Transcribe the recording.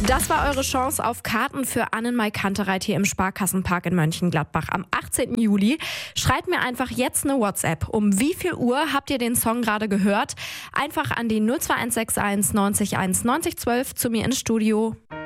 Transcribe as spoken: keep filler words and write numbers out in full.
Das war eure Chance auf Karten für Annenmai Kantereit hier im Sparkassenpark in Mönchengladbach am achtzehnten Juli. Schreibt mir einfach jetzt eine WhatsApp. Um wie viel Uhr habt ihr den Song gerade gehört? Einfach an die null zwei eins sechs eins neunzig eins neunzig zwölf zu mir ins Studio.